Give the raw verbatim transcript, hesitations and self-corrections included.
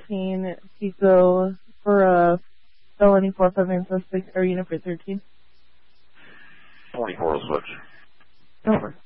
thirteen, Pico for a felony four five nine suspect, or unit for thirteen. twenty-four will switch. Over.